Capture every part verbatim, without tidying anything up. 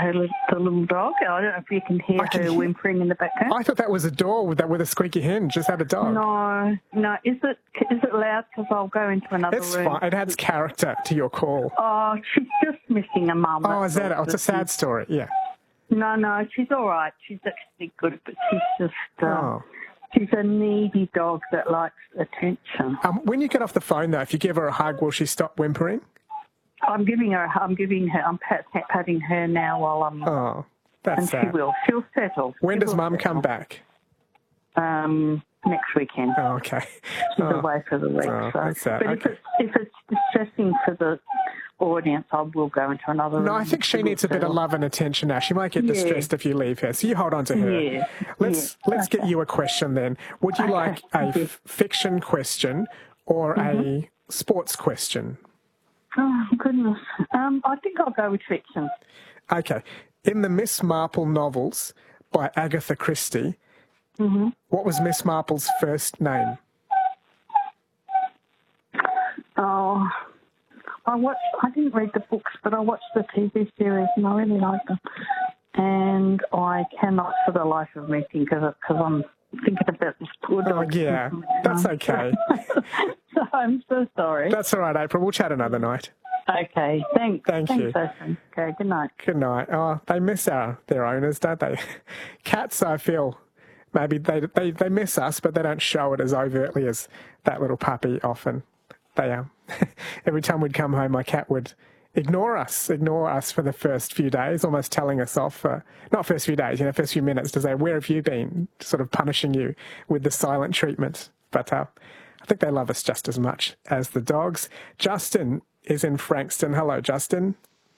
her li- the little dog. I don't know if you can hear I can her hear- whimpering in the background. I thought that was a door with, that, with a squeaky hinge. Just had a dog. No, no. Is it is it loud? Because I'll go into another It's room. fine. It adds character to your call. Oh, she's just missing a mum. Oh, is that's that it? all. Oh, it's a sad story. Yeah. No, no, she's all right. She's actually good, but she's just... Uh, Oh. She's a needy dog that likes attention. Um, when you get off the phone, though, if you give her a hug, will she stop whimpering? I'm giving her, I'm giving her, I'm pat, pat, patting her now while I'm, Oh, that's and sad. she will, she'll settle. When She does will Mum settle. come back? Um, next weekend. Oh, okay. She's Oh. away for the week. Oh, so. that's sad. But if Okay. it's if it's distressing for the audience, I will go into another room. No, I think she will needs a bit of settle. love and attention now. She might get Yeah. distressed if you leave her, so you hold on to her. Yeah. Let's Yeah. let's get Okay. you a question then. Would you Okay. like a Thank you. f- fiction question or Mm-hmm. a sports question? Oh, goodness. Um, I think I'll go with fiction. Okay. In the Miss Marple novels by Agatha Christie, Mm-hmm. what was Miss Marple's first name? Oh, I watched. I didn't read the books, but I watched the T V series, and I really liked them. And I cannot, for the life of me, think of it because I'm thinking about this poor Oh, dog. yeah. That's okay. So I'm so sorry. That's all right, April. We'll chat another night. Okay, thanks. Thank thanks, you. Jason. Okay, good night. Good night. Oh, they miss our, their owners, don't they? Cats, I feel, maybe they, they, they miss us, but they don't show it as overtly as that little puppy often. They um, every time we'd come home, my cat would ignore us, ignore us for the first few days, almost telling us off for, not first few days, you know, first few minutes to say, where have you been? Sort of punishing you with the silent treatment. But uh, I think they love us just as much as the dogs. Justin is in Frankston. Hello, Justin.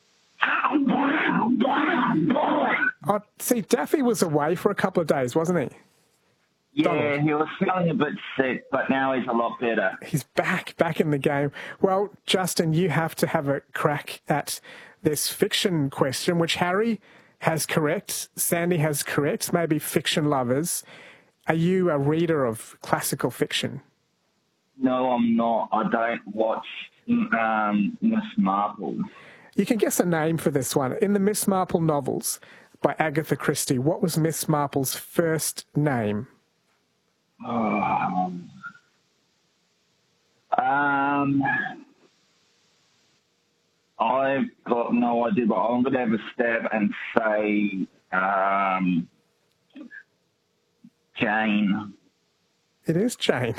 Oh, see, Daffy was away for a couple of days, wasn't he? Yeah, Donald. he was feeling a bit sick, but now he's a lot better. He's back, back in the game. Well, Justin, you have to have a crack at this fiction question, which Harry has correct, Sandy has correct, maybe fiction lovers. Are you a reader of classical fiction? No, I'm not. I don't watch um, Miss Marple. You can guess a name for this one. In the Miss Marple novels by Agatha Christie, what was Miss Marple's first name? Oh. Um, I've got no idea, but I'm going to have a stab and say um, Jane. It is Jane.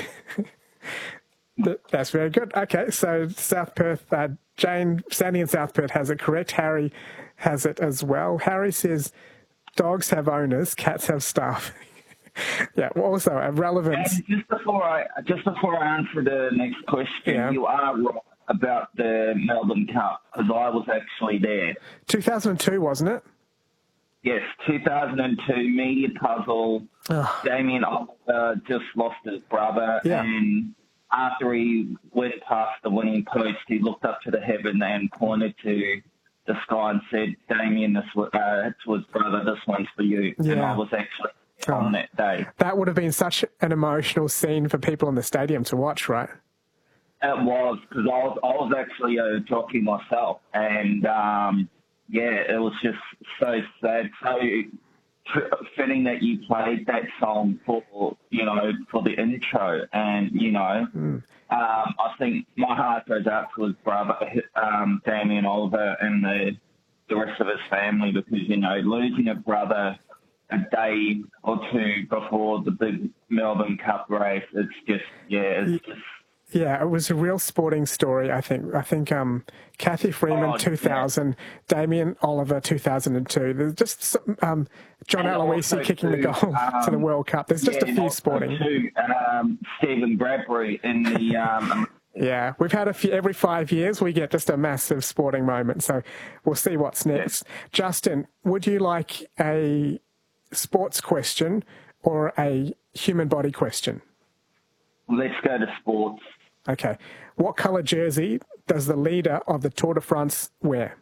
Th- That's very good. Okay, so South Perth, uh, Jane, Sandy in South Perth has it correct. Harry has it as well. Harry says dogs have owners, cats have staff. Yeah, well, also a relevance. And just before I just before I answer the next question, Yeah. you are right about the Melbourne Cup because I was actually there. two thousand two, wasn't it? Yes, two thousand two media puzzle. Ugh. Damien Oliver just lost his brother, Yeah. and after he went past the winning post, he looked up to the heaven and pointed to the sky and said, "Damien, this was, uh, it's his brother. This one's for you." And Yeah. I was actually Oh. on that day. That would have been such an emotional scene for people in the stadium to watch, right? It was because I was I was actually a jockey myself, and um, yeah, it was just so sad, so fitting that you played that song for you know for the intro, and you know, Mm. um, I think my heart goes out to his brother, um, Damien Oliver, and the the rest of his family because you know losing a brother a day or two before the big Melbourne Cup race, it's just yeah, it's just. Yeah, it was a real sporting story, I think. I think um, Kathy Freeman, Oh, two thousand, Damien Oliver, two thousand two. There's just some, um, John And Aloisi also kicking the too, goal to the um, World Cup. There's just yeah, a few also sporting. Too, um, Stephen Bradbury in the um, Yeah, we've had a few, every five years we get just a massive sporting moment. So we'll see what's next. Justin, would you like a sports question or a human body question? let's go to sports. Okay. What colour jersey does the leader of the Tour de France wear?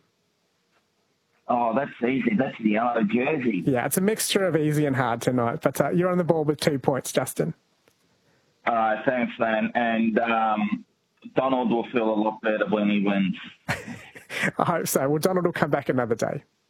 Oh, that's easy. That's the yellow jersey. Yeah, it's a mixture of easy and hard tonight, but uh, you're on the ball with two points, Justin. All right, thanks, man. And um, Donald will feel a lot better when he wins. I hope so. Well, Donald will come back another day.